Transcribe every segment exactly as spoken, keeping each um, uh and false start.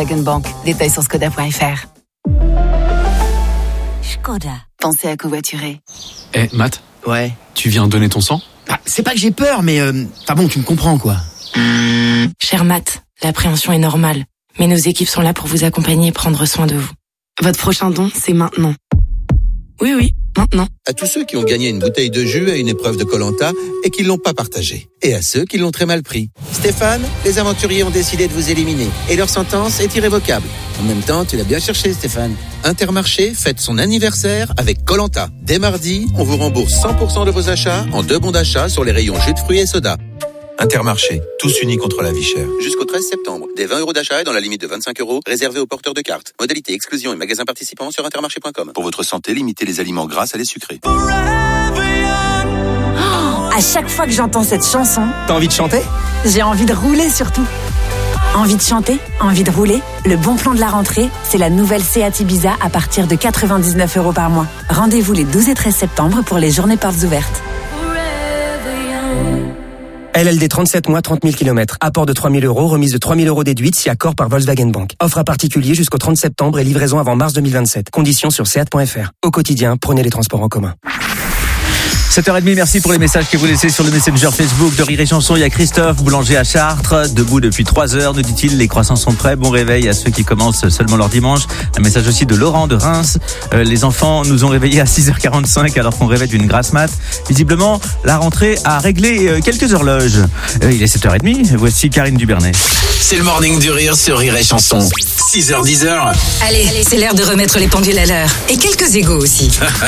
Volkswagen Bank. Détails sur skoda point f r. Skoda. Pensez à covoiturer. Eh, Matt. Ouais. Tu viens donner ton sang ? Bah, c'est pas que j'ai peur, mais... Euh, enfin bon, tu me comprends, quoi. Cher Matt, l'appréhension est normale. Mais nos équipes sont là pour vous accompagner et prendre soin de vous. Votre prochain don, c'est maintenant. Oui, oui, maintenant. À tous ceux qui ont gagné une bouteille de jus à une épreuve de Koh-Lanta et qui l'ont pas partagé. Et à ceux qui l'ont très mal pris. Stéphane, les aventuriers ont décidé de vous éliminer. Et leur sentence est irrévocable. En même temps, tu l'as bien cherché, Stéphane. Intermarché fête son anniversaire avec Koh-Lanta. Dès mardi, on vous rembourse cent pour cent de vos achats en deux bons d'achat sur les rayons jus de fruits et soda. Intermarché, tous unis contre la vie chère. Jusqu'au treize septembre, des vingt euros d'achat et dans la limite de vingt-cinq euros, réservés aux porteurs de cartes. Modalité exclusion et magasins participants sur intermarché point com. Pour votre santé, limitez les aliments gras à les sucrés. Oh, à chaque fois que j'entends cette chanson, T'as envie de chanter ? j'ai envie de rouler surtout. Envie de chanter, envie de rouler. Le bon plan de la rentrée, c'est la nouvelle Seat Ibiza à partir de quatre-vingt-dix-neuf euros par mois. Rendez-vous les douze et treize septembre pour les journées portes ouvertes. L L D trente-sept mois, trente mille kilomètres. Apport de trois mille euros, remise de trois mille euros déduite si accord par Volkswagen Bank. Offre à particulier jusqu'au trente septembre et livraison avant mars deux mille vingt-sept. Conditions sur seat point f r. Au quotidien, prenez les transports en commun. sept heures trente, merci pour les messages que vous laissez sur le Messenger Facebook de Rire et Chanson. Il y a Christophe, boulanger à Chartres, debout depuis trois heures, nous dit-il. Les croissants sont prêts, bon réveil à ceux qui commencent seulement leur dimanche. Un message aussi de Laurent de Reims. Euh, les enfants nous ont réveillés à six heures quarante-cinq alors qu'on rêvait d'une grasse mat. Visiblement, la rentrée a réglé euh, quelques horloges. Euh, il est sept heures trente, voici Karine Dubernet. C'est le morning du rire sur Rire et Chanson. six heures dix. Allez, c'est l'heure de remettre les pendules à l'heure. Et quelques égos aussi.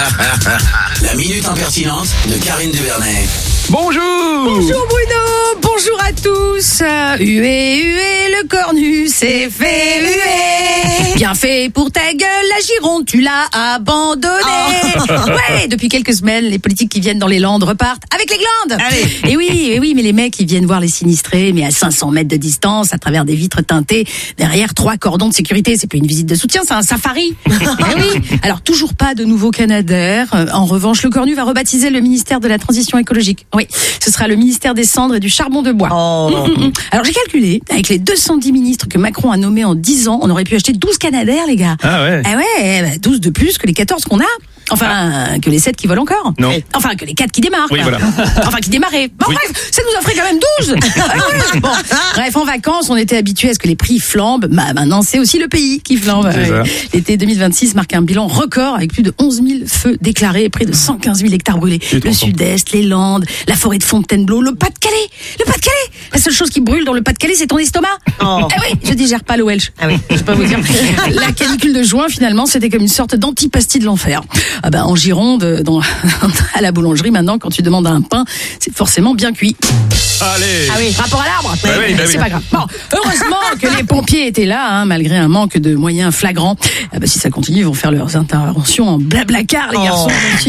La minute impertinente de Karine Dubernet. Bonjour. Bonjour Bruno, bonjour à tous. Euh, hué, hué, le cornu s'est fait huer. Bien fait pour ta gueule, la Gironde, tu l'as abandonnée. Oh. Ouais, depuis quelques semaines, les politiques qui viennent dans les Landes repartent avec les glandes. Allez. Et oui, et oui, mais les mecs, ils viennent voir les sinistrés, mais à cinq cents mètres de distance, à travers des vitres teintées, derrière trois cordons de sécurité. C'est plus une visite de soutien, c'est un safari. Eh oui. Alors, toujours pas de nouveau Canadair. En revanche, le cornu va rebaptiser le ministère de la Transition écologique. Oui, ce sera le ministère des Cendres et du Charbon de Bois. Oh. Mmh, mmh. Alors, j'ai calculé, avec les deux cent dix ministres que Macron a nommés en dix ans, on aurait pu acheter douze Canadair, les gars. Ah ouais. Ah ouais, bah douze de plus que les quatorze qu'on a. Enfin, ah. que les sept qui volent encore. Non. Enfin, que les quatre qui démarrent. Oui, voilà. Enfin, qui démarraient. Bon, oui. Bref, ça nous en ferait quand même douze. Ah ouais. Bon. Bref, en vacances, on était habitués à ce que les prix flambent. Bah, maintenant, c'est aussi le pays qui flambe. Ouais. L'été deux mille vingt-six marque un bilan record avec plus de onze mille feux déclarés et près de cent quinze mille hectares brûlés. Le sud-est, les Landes, la forêt de Fontainebleau, le Pas-de-Calais. Le Pas-de-Calais. La seule chose qui brûle dans le Pas-de-Calais, c'est ton estomac. Oh. Eh oui, je digère pas le Welsh. Ah oui. Je peux pas vous dire. La canicule de juin, finalement, c'était comme une sorte d'antipasti de l'enfer. Ah ben, en Gironde, dans, à la boulangerie, maintenant, quand tu demandes un pain, c'est forcément bien cuit. Allez. Ah oui, rapport à l'arbre. Bah oui, bah c'est oui. pas grave. Bon, heureusement que les pompiers étaient là, hein, malgré un manque de moyens flagrants. Ah bah, si ça continue, ils vont faire leurs interventions en blablacar, les oh. garçons.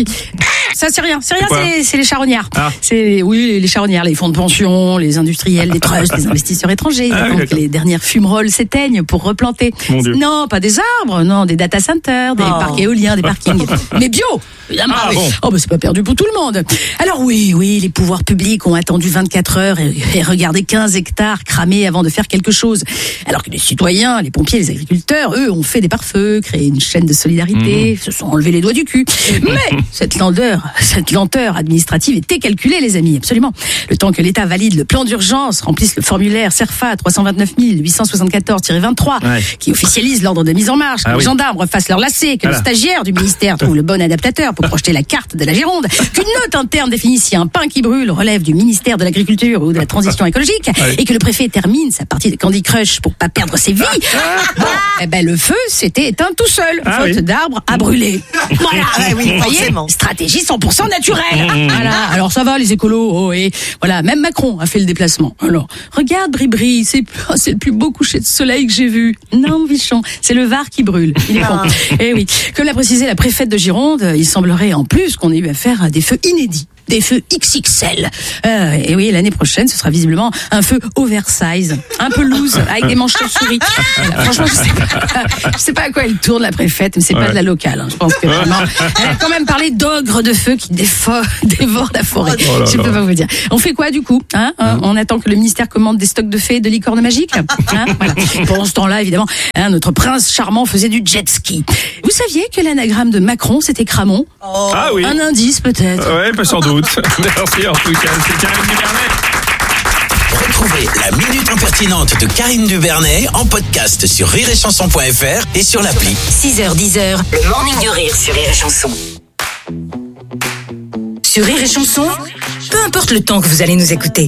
Ça, c'est rien. C'est rien, c'est, c'est les charognards. Ah. C'est, oui, les, les charognards, les fonds de pension, les industriels, les trusts, les investisseurs étrangers. Ils ah, attendent oui, que les dernières fumerolles s'éteignent pour replanter. Non, pas des arbres, non, des data centers, des oh. parcs éoliens, des parkings. Mais bio, évidemment. Ah, bon. Oh, bah, c'est pas perdu pour tout le monde. Alors oui, oui, les pouvoirs publics ont attendu vingt-quatre heures et, et regardé quinze hectares cramés avant de faire quelque chose. Alors que les citoyens, les pompiers, les agriculteurs, eux, ont fait des pare-feux, créé une chaîne de solidarité, mmh. se sont enlevés les doigts du cul. Mais cette lenteur, cette lenteur administrative était calculée, les amis, absolument. Le temps que l'État valide le plan d'urgence, remplisse le formulaire CERFA trois cent vingt-neuf mille huit cent soixante-quatorze tiret vingt-trois, ouais. qui officialise l'ordre de mise en marche, que ah, les oui. gendarmes refassent leur lacet, que voilà. le stagiaire du ministère trouve le bon adaptateur pour projeter la carte de la Gironde, qu'une note interne définisse si un pain qui brûle relève du ministère de l'Agriculture ou de la Transition écologique, ouais. et que le préfet termine sa partie de Candy Crush pour pas perdre ses vies. Bon, eh ben le feu s'était éteint tout seul, ah, faute oui. d'arbres à brûler. Voilà, ah, oui, vous voyez, stratégie cent pour cent naturelle. Mmh. Voilà, alors ça va les écolos, oh, et voilà, même Macron a fait le déplacement. Alors, regarde Bribri, c'est, c'est le plus beau coucher de soleil que j'ai vu. Non, Vichon, c'est le Var qui brûle. Il est con. Ah. Eh oui, comme l'a précisé la préfète de Gironde, il semblerait en plus qu'on ait eu affaire à des feux inédits. des feux X X L. Euh, et oui, l'année prochaine, ce sera visiblement un feu oversize, un peu loose, avec des manches chauves-souris. Voilà, franchement, je sais pas, je sais pas à quoi elle tourne, la préfète, mais c'est ouais. pas de la locale. Hein. Je pense que vraiment, elle a quand même parlé d'ogres de feu qui défo- dévorent la forêt. Oh là je là. peux pas vous dire. On fait quoi du coup, hein mmh. On attend que le ministère commande des stocks de fées et de licornes magiques. Hein voilà. Pendant ce temps-là, évidemment, hein, notre prince charmant faisait du jet ski. Vous saviez que l'anagramme de Macron, c'était Cramon? Oh. Ah oui. Un indice peut-être. Ouais, pas sans doute. Merci en tout cas. C'est Karine Dubernet. Retrouvez la Minute Impertinente de Karine Dubernet en podcast sur rire et chanson point f r et sur l'appli. six heures dix heures, le Morning du Rire sur Rire et Chanson. Sur Rire et Chanson, peu importe le temps que vous allez nous écouter,